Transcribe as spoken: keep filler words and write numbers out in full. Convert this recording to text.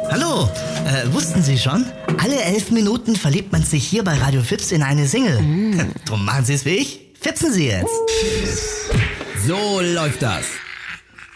Hallo, äh, wussten Sie schon? Alle elf Minuten verliebt man sich hier bei Radio Fips in eine Single. Mm. Drum machen Sie es wie ich. Fipsen Sie jetzt. So läuft das.